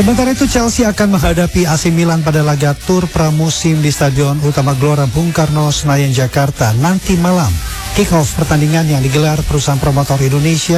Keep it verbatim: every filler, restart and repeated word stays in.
Sementara itu Chelsea akan menghadapi A C Milan pada laga tur pramusim di Stadion Utama Gelora Bung Karno, Senayan, Jakarta nanti malam. Kick-off pertandingan yang digelar perusahaan promotor Indonesia